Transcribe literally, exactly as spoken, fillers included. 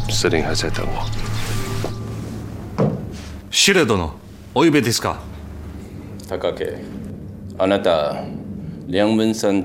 司令还在等我。 司令殿、お呼びですか？ 高家、あなた梁文さん